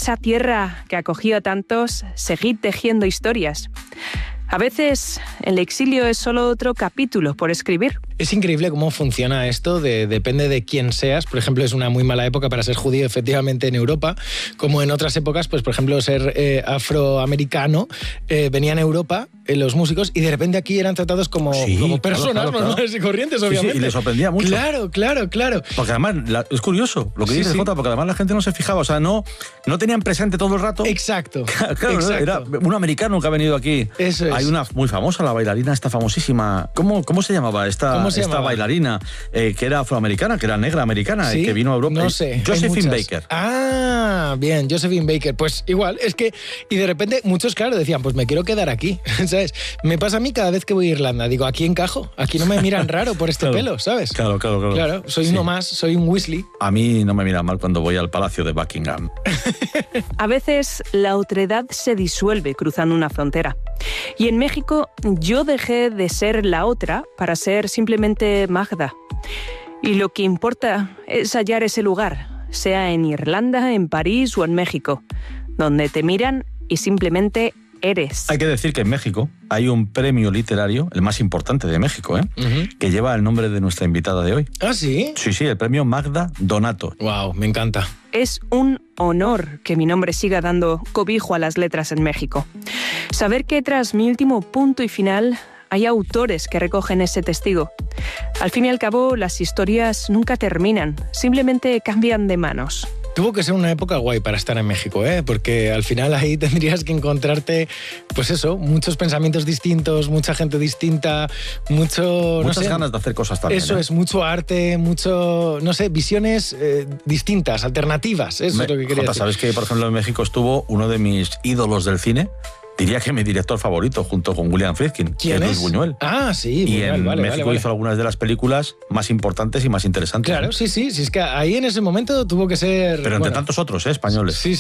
esa tierra que acogió a tantos, seguid tejiendo historias. A veces el exilio es solo otro capítulo por escribir. Es increíble cómo funciona esto, depende de quién seas. Por ejemplo, es una muy mala época para ser judío, efectivamente, en Europa. Como en otras épocas, pues por ejemplo, ser afroamericano, venían a Europa los músicos y de repente aquí eran tratados como personas normales y corrientes, obviamente. Sí, y les sorprendía mucho. Claro. Porque además, es curioso lo que dices, Jota, porque además la gente no se fijaba, o sea, no tenían presente todo el rato. Exacto. Claro, era un americano que ha venido aquí. Eso es. Hay una muy famosa, la bailarina esta famosísima. ¿Cómo se llamaba esta bailarina? Que era afroamericana, que era negra americana, ¿Sí? Que vino a Europa. No sé. Josephine Baker. Ah, bien, Josephine Baker. Pues igual, es que... Y de repente muchos, claro, decían, pues me quiero quedar aquí, ¿sabes? Me pasa a mí cada vez que voy a Irlanda. Digo, aquí encajo. Aquí no me miran raro por este pelo, ¿sabes? Claro. Claro, soy uno más, soy un Weasley. A mí no me miran mal cuando voy al Palacio de Buckingham. A veces la otredad se disuelve cruzando una frontera. Y en México yo dejé de ser la otra para ser simplemente Magda. Y lo que importa es hallar ese lugar, sea en Irlanda, en París o en México, donde te miran y simplemente eres. Hay que decir que en México hay un premio literario, el más importante de México, que lleva el nombre de nuestra invitada de hoy. ¿Ah, sí? Sí, el premio Magda Donato. Wow, me encanta. Es un honor que mi nombre siga dando cobijo a las letras en México. Saber que tras mi último punto y final hay autores que recogen ese testigo. Al fin y al cabo, las historias nunca terminan, simplemente cambian de manos. Tuvo que ser una época guay para estar en México, porque al final ahí tendrías que encontrarte, pues eso, muchos pensamientos distintos, mucha gente distinta, muchas ganas de hacer cosas también. Eso es, mucho arte, visiones distintas, alternativas, eso es lo que quería decir. ¿Sabes que, por ejemplo, en México estuvo uno de mis ídolos del cine? Diría que mi director favorito, junto con William Friedkin. ¿Quién es? Luis Buñuel. Ah, sí. Y Buñuel, en México hizo algunas de las películas más importantes y más interesantes. Claro, sí, es que ahí en ese momento tuvo que ser... Pero entre tantos otros, españoles. Sí.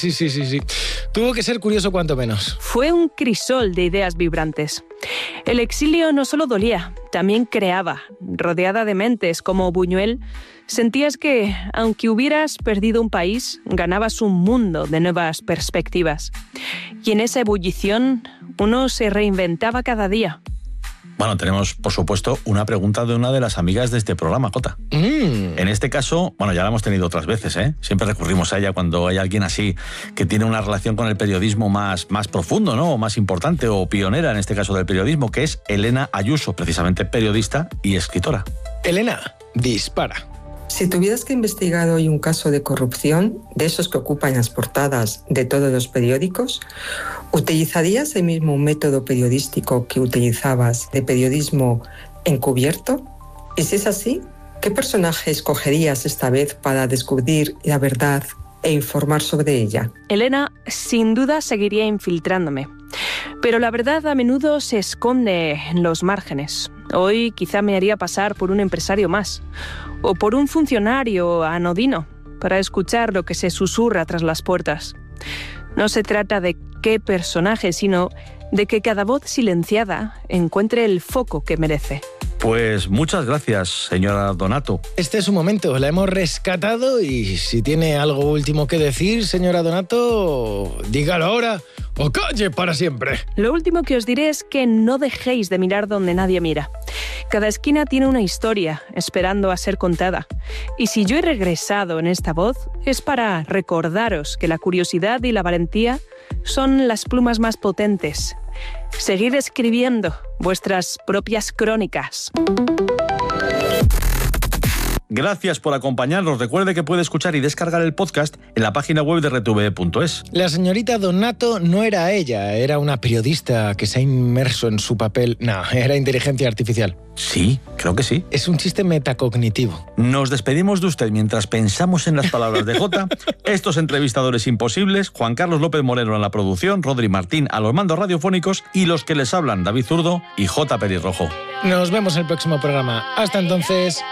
Tuvo que ser curioso cuanto menos. Fue un crisol de ideas vibrantes. El exilio no solo dolía, también creaba. Rodeada de mentes como Buñuel, sentías que, aunque hubieras perdido un país, ganabas un mundo de nuevas perspectivas. Y en esa ebullición, uno se reinventaba cada día. Bueno, tenemos, por supuesto, una pregunta de una de las amigas de este programa, Jota. En este caso, ya la hemos tenido otras veces, Siempre recurrimos a ella cuando hay alguien así que tiene una relación con el periodismo más profundo, ¿no? O más importante, o pionera en este caso del periodismo, que es Elena Ayuso, precisamente periodista y escritora. Elena, dispara. Si tuvieras que investigar hoy un caso de corrupción, de esos que ocupan las portadas de todos los periódicos, ¿utilizarías el mismo método periodístico que utilizabas de periodismo encubierto? Y si es así, ¿qué personaje escogerías esta vez para descubrir la verdad e informar sobre ella? Elena, sin duda, seguiría infiltrándome. Pero la verdad a menudo se esconde en los márgenes. Hoy quizá me haría pasar por un empresario más, o por un funcionario anodino, para escuchar lo que se susurra tras las puertas. No se trata de qué personaje, sino de que cada voz silenciada encuentre el foco que merece. Pues muchas gracias, señora Donato. Este es su momento, la hemos rescatado y si tiene algo último que decir, señora Donato, dígalo ahora o calle para siempre. Lo último que os diré es que no dejéis de mirar donde nadie mira. Cada esquina tiene una historia esperando a ser contada. Y si yo he regresado en esta voz, es para recordaros que la curiosidad y la valentía son las plumas más potentes. Seguid escribiendo vuestras propias crónicas. Gracias por acompañarnos. Recuerde que puede escuchar y descargar el podcast en la página web de RTV.es. La señorita Donato no era ella, era una periodista que se ha inmerso en su papel. No, era inteligencia artificial. Sí, creo que sí. Es un chiste metacognitivo. Nos despedimos de usted mientras pensamos en las palabras de Jota. Estos entrevistadores imposibles, Juan Carlos López Moreno en la producción, Rodri Martín a los mandos radiofónicos y los que les hablan, David Zurdo y Jota Perirrojo. Nos vemos en el próximo programa. Hasta entonces...